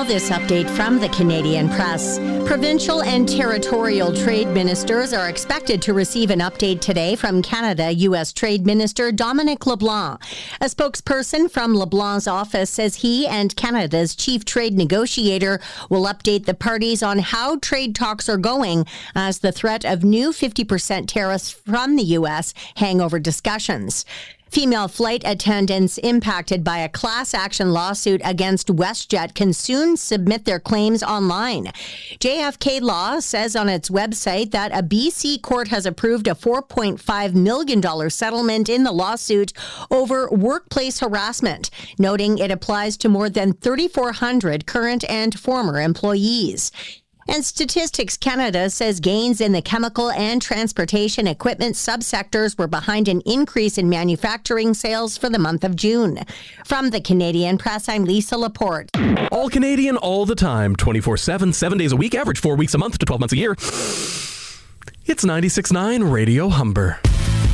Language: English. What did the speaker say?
Now this update from the Canadian Press. Provincial and territorial trade ministers are expected to receive an update today from Canada-U.S. Trade Minister Dominic LeBlanc. A spokesperson from LeBlanc's office says he and Canada's chief trade negotiator will update the parties on how trade talks are going as the threat of new 50% tariffs from the U.S. hang over discussions. Female flight attendants impacted by a class action lawsuit against WestJet can soon submit their claims online. JFK Law says on its website that a BC court has approved a $4.5 million settlement in the lawsuit over workplace harassment, noting it applies to more than 3,400 current and former employees. And Statistics Canada says gains in the chemical and transportation equipment subsectors were behind an increase in manufacturing sales for the month of June. From the Canadian Press, I'm Lisa Laporte. All Canadian, all the time, 24/7, 7 days a week, average 4 weeks a month to 12 months a year. It's 96.9 Radio Humber.